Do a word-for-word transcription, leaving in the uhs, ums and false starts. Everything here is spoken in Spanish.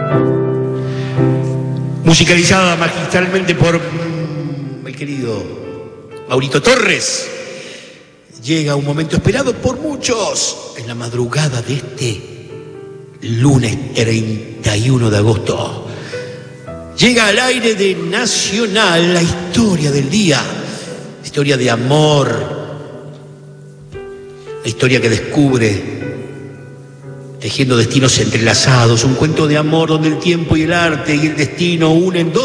musicalizada magistralmente por mm, el querido Maurito Torres. Llega un momento esperado por muchos en la madrugada de este lunes treinta y uno de agosto. Llega al aire de Nacional la historia del día, historia de amor, la historia que descubre tejiendo destinos entrelazados, un cuento de amor donde el tiempo y el arte y el destino unen dos